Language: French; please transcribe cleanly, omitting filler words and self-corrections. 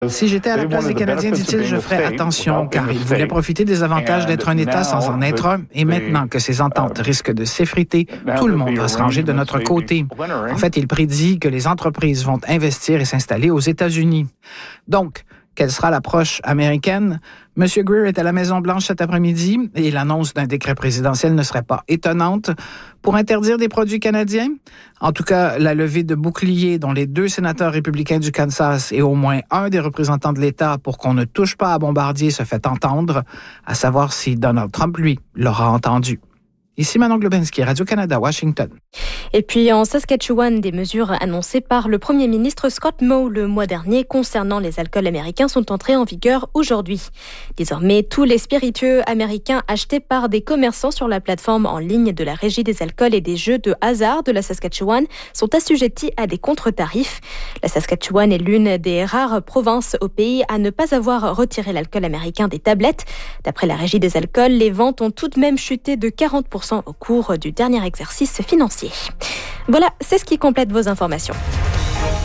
Si j'étais à la place des Canadiens, dit-il, je ferais attention, car il voulait profiter des avantages d'être un État sans en être un. Et maintenant que ces ententes risquent de s'effriter, tout le monde va se ranger de notre côté. En fait, il prédit que les entreprises vont investir et s'installer aux États-Unis. Donc, quelle sera l'approche américaine? M. Greer est à la Maison-Blanche cet après-midi et l'annonce d'un décret présidentiel ne serait pas étonnante. Pour interdire des produits canadiens? En tout cas, la levée de boucliers dont les 2 sénateurs républicains du Kansas et au moins un des représentants de l'État pour qu'on ne touche pas à Bombardier se fait entendre, à savoir si Donald Trump, lui, l'aura entendu. Ici Manon Globinski, Radio-Canada, Washington. Et puis en Saskatchewan, des mesures annoncées par le Premier ministre Scott Moe le mois dernier concernant les alcools américains sont entrées en vigueur aujourd'hui. Désormais, tous les spiritueux américains achetés par des commerçants sur la plateforme en ligne de la Régie des alcools et des jeux de hasard de la Saskatchewan sont assujettis à des contre-tarifs. La Saskatchewan est l'une des rares provinces au pays à ne pas avoir retiré l'alcool américain des tablettes. D'après la Régie des alcools, les ventes ont tout de même chuté de 40% au cours du dernier exercice financier. Voilà, c'est ce qui complète vos informations.